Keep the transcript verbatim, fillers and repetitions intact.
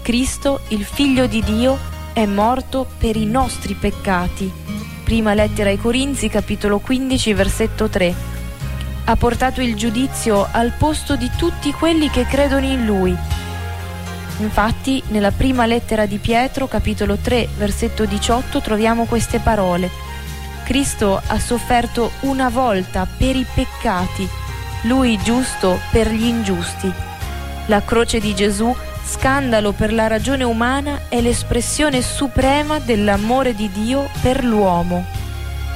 Cristo, il Figlio di Dio, è morto per i nostri peccati. Prima lettera ai Corinzi, capitolo quindici, versetto tre. Ha portato il giudizio al posto di tutti quelli che credono in Lui. Infatti, nella prima lettera di Pietro, capitolo tre, versetto diciotto, troviamo queste parole: Cristo ha sofferto una volta per i peccati, Lui giusto per gli ingiusti. La croce di Gesù, scandalo per la ragione umana, è l'espressione suprema dell'amore di Dio per l'uomo.